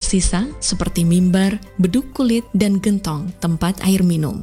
tersisa seperti mimbar, beduk kulit, dan gentong tempat air minum.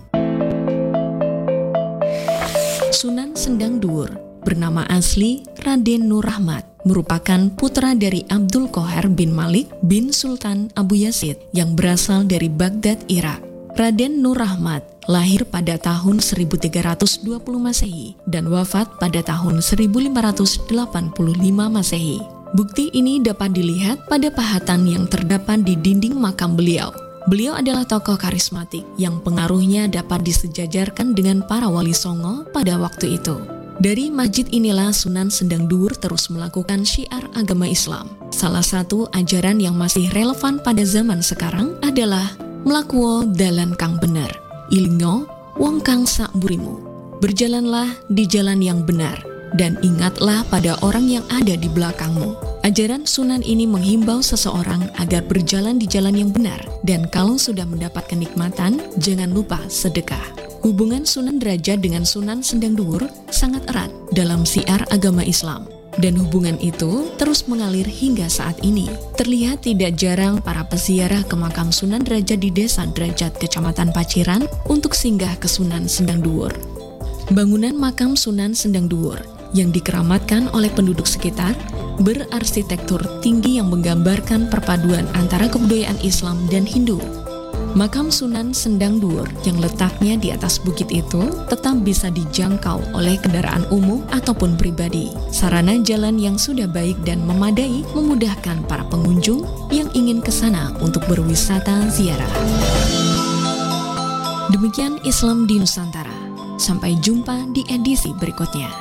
Sunan Sendang Duur bernama asli Raden Nur Rahmat, merupakan putra dari Abdul Qohar bin Malik bin Sultan Abu Yazid yang berasal dari Baghdad, Irak. Raden Nur Rahmat lahir pada tahun 1320 Masehi dan wafat pada tahun 1585 Masehi. Bukti ini dapat dilihat pada pahatan yang terdapat di dinding makam beliau. Beliau adalah tokoh karismatik yang pengaruhnya dapat disejajarkan dengan para wali songo pada waktu itu. Dari masjid inilah Sunan Sendang Duur terus melakukan syiar agama Islam. Salah satu ajaran yang masih relevan pada zaman sekarang adalah mlakuwo dalan kang bener, ilingo wong kang sakburimu. Berjalanlah di jalan yang benar, dan ingatlah pada orang yang ada di belakangmu. Ajaran Sunan ini menghimbau seseorang agar berjalan di jalan yang benar, dan kalau sudah mendapat kenikmatan, jangan lupa sedekah. Hubungan Sunan Derajat dengan Sunan Sendang Duur sangat erat dalam syiar agama Islam. Dan hubungan itu terus mengalir hingga saat ini. Terlihat tidak jarang para peziarah ke makam Sunan Derajat di Desa Derajat, Kecamatan Paciran untuk singgah ke Sunan Sendang Duur. Bangunan makam Sunan Sendang Duur yang dikeramatkan oleh penduduk sekitar berarsitektur tinggi yang menggambarkan perpaduan antara kebudayaan Islam dan Hindu. Makam Sunan Sendang Duur yang letaknya di atas bukit itu tetap bisa dijangkau oleh kendaraan umum ataupun pribadi. Sarana jalan yang sudah baik dan memadai memudahkan para pengunjung yang ingin ke sana untuk berwisata ziarah. Demikian Islam di Nusantara. Sampai jumpa di edisi berikutnya.